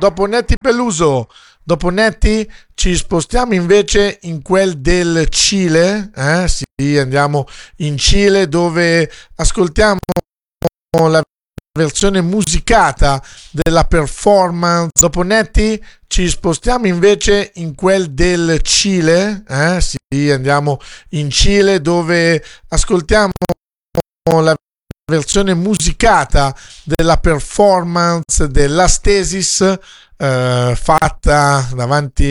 Dopo Netti Peluso, dopo Netti ci spostiamo invece in quel del Cile, sì, andiamo in Cile dove ascoltiamo la versione musicata della performance. Dopo Netti ci spostiamo invece in quel del Cile, sì, andiamo in Cile dove ascoltiamo la versione musicata della performance dell'Astesis fatta davanti